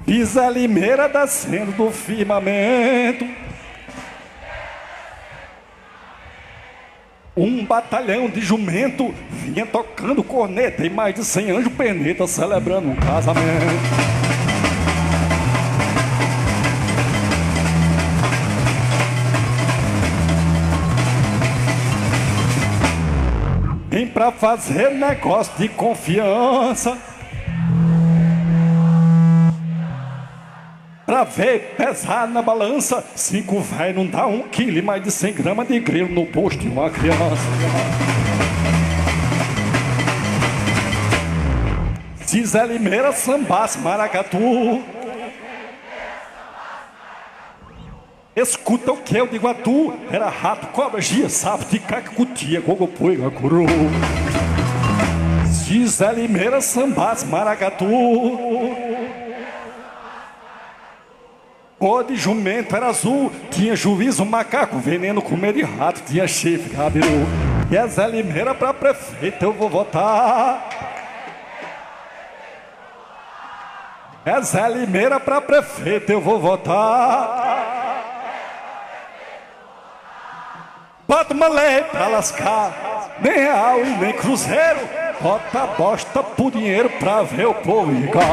Vi Zé Limeira descendo do firmamento, um batalhão de jumento vinha tocando corneta e mais de 100 anjos peneta celebrando um casamento. Vem pra fazer negócio de confiança, pra ver pesar na balança. 5 véi não dá 1 quilo e mais de 100 gramas de grilo no posto de uma criança. Se Zé Limeira sambasse maracatu, escuta o que eu digo a tu: era rato, cobra, gia, sapo, ticaca, cutia, gogopoiga, curu. Se Zé Limeira sambasse maracatu, cor de jumento era azul, tinha juízo macaco, veneno com medo de rato, tinha chifre, cabelu. E é Zé Limeira pra prefeito eu vou votar. É Zé Limeira pra prefeito eu vou votar. Bota uma lei pra lascar, nem real e nem cruzeiro. Bota bosta pro dinheiro pra ver o povo igual.